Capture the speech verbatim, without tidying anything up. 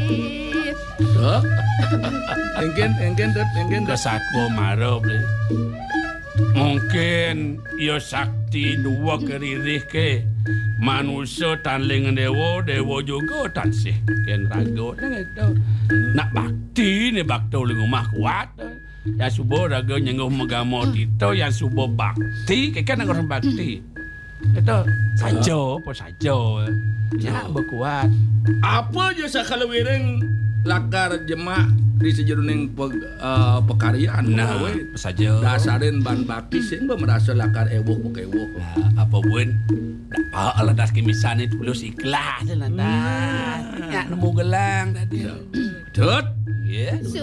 Tuh. Engken, engken, Dut, engken. Kesako maro beli. Mungkin yo sakti dua keririh ke manusia tanling dewa dewa juga tansih ken raga itu nak bakti ni bakti oleh rumah kuat ya subuh raga nyenguh megamo tito yang subuh bakti kan orang bakti itu saja apa saja ya berkuat apa je sakala wireng lakar jemak di sejeruning pe, uh, pekaryaan nah we saja dasarin ban bakti sing merasa lakar ewuh pekewuh nah, apa pun dak ala das kemisan itu belum ikhlas lah dah ya nemu gelang tadi Dut ya